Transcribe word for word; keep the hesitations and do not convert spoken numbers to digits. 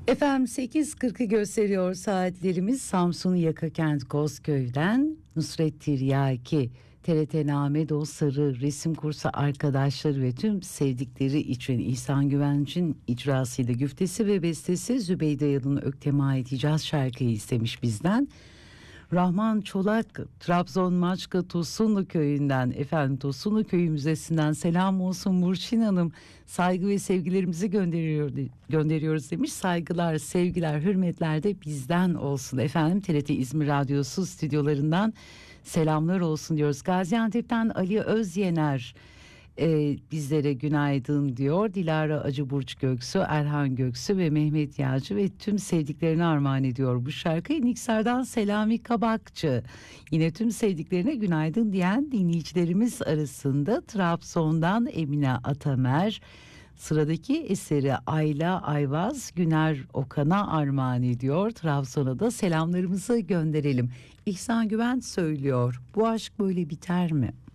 Efendim sekiz kırkı gösteriyor saatlerimiz. Samsun Yakakent Kozköy'den Nusret Tiryaki, T R T Name dostları, resim kursu arkadaşları ve tüm sevdikleri için İhsan Güvenç'in icrasıyla güftesi ve bestesi Zübeyde Yalın Öktem'e ait Hicaz şarkıyı istemiş bizden. Rahman Çolak, Trabzon Maçka Tosunlu köyünden, efendim Tosunlu Köyü Müzesi'nden selam olsun Burçin Hanım, saygı ve sevgilerimizi gönderiyor, gönderiyoruz demiş. Saygılar, sevgiler, hürmetler de bizden olsun efendim. T R T İzmir Radyosu stüdyolarından selamlar olsun diyoruz. Gaziantep'ten Ali Özyener e, bizlere günaydın diyor. Dilara Acıburç Göksu, Erhan Göksu ve Mehmet Yağcı ve tüm sevdiklerine armağan ediyor bu şarkıyı. Niksar'dan Selami Kabakçı yine tüm sevdiklerine günaydın diyen dinleyicilerimiz arasında. Trabzon'dan Emine Atamer sıradaki eseri Ayla Ayvaz Güner Okan'a armağan ediyor. Trabzon'a da selamlarımızı gönderelim. İhsan Güven söylüyor, bu aşk böyle biter mi?